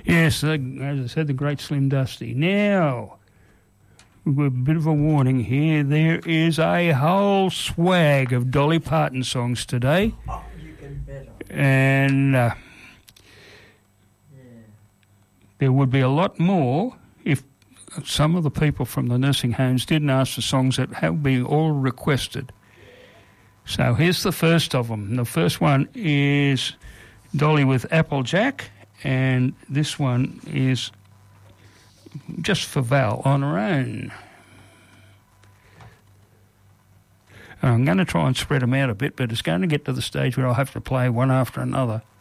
Yes, as I said, the great Slim Dusty. Now, a bit of a warning here. There is a whole swag of Dolly Parton songs today. Oh, you can bet. And there would be a lot more if some of the people from the nursing homes didn't ask for songs that have been all requested. So here's the first of them. The first one is Dolly with Applejack, and this one is just for Val on her own. I'm going to try and spread them out a bit, but it's going to get to the stage where I'll have to play one after another.